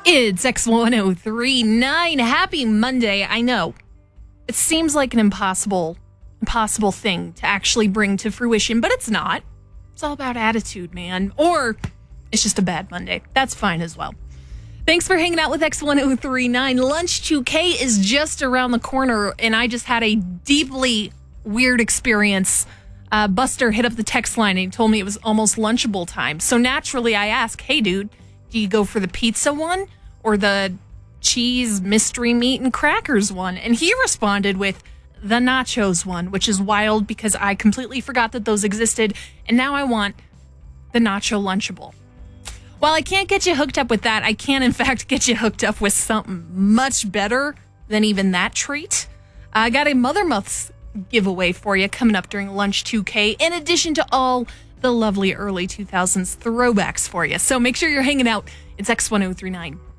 It's X1039. Happy Monday. I know. It seems like an impossible thing to actually bring to fruition, but it's not. It's all about attitude, man. Or it's just a bad Monday. That's fine as well. Thanks for hanging out with X1039. Lunch 2K is just around the corner, and I just had a deeply weird experience. Buster hit up the text line and he told me it was almost Lunchable time. So naturally I asked, hey, dude, do you go for the pizza one or the cheese, mystery meat, and crackers one? And he responded with the nachos one, which is wild because I completely forgot that those existed. And now I want the nacho Lunchable. While I can't get you hooked up with that, I can, in fact, get you hooked up with something much better than even that treat. I got a Mother Months giveaway for you coming up during Lunch 2K, in addition to all the lovely early 2000s throwbacks for you. So make sure you're hanging out. It's X1039.